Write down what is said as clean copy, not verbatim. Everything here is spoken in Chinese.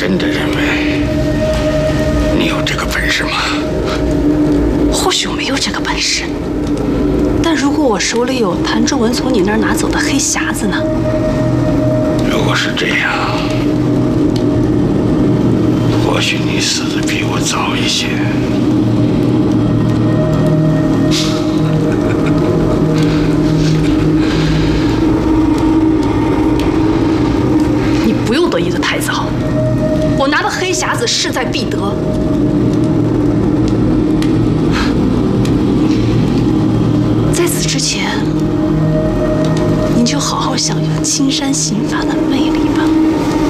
真的认为你有这个本事吗？ 或许我没有这个本事，但如果我手里有谭仲文从你那儿拿走的黑匣子呢？ 如果是这样，或许你死的比我早一些。 你不用得意的太早，我拿的黑匣子势在必得。在此之前，您就好好享用青山刑法的魅力吧。